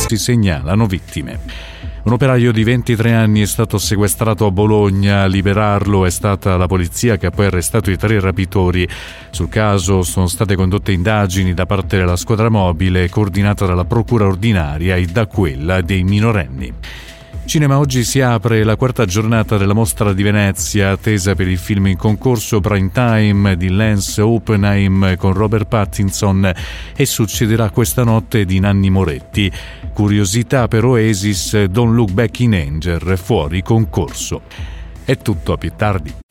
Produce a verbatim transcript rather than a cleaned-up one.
si segnalano vittime. Un operaio di ventitré anni è stato sequestrato a Bologna. A liberarlo è stata la polizia, che ha poi arrestato i tre rapitori. Sul caso sono state condotte indagini da parte della squadra mobile coordinata dalla procura ordinaria e da quella dei minorenni. Cinema, oggi si apre la quarta giornata della Mostra di Venezia, attesa per il film in concorso Prime Time di Lance Oppenheim con Robert Pattinson, e succederà questa notte di Nanni Moretti. Curiosità per Oasis, Don't Look Back in Anger, fuori concorso. È tutto, a più tardi.